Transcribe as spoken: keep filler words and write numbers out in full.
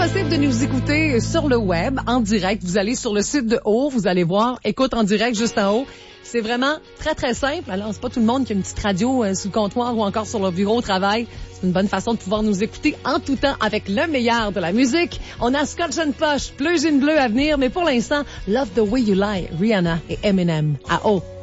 possible de nous écouter sur le web, en direct. Vous allez sur le site de O, vous allez voir, écoute en direct juste en haut. C'est vraiment très, très simple. Alors, c'est pas tout le monde qui a une petite radio euh, sous le comptoir ou encore sur leur bureau au travail. C'est une bonne façon de pouvoir nous écouter en tout temps avec le meilleur de la musique. On a Scotch and Posh, Bleu Jean Bleu à venir, mais pour l'instant, Love the Way You Lie, Rihanna et Eminem à O.